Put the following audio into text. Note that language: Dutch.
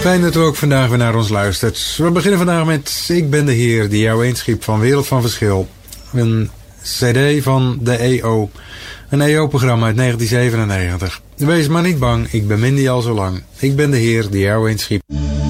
Fijn dat u ook vandaag weer naar ons luistert. We beginnen vandaag met Ik ben de Heer die jou eens schiep van Wereld van Verschil. Een cd van de EO. Een EO-programma uit 1997. Wees maar niet bang, ik beminde je al zo lang. Ik ben de Heer die jou eens schiep.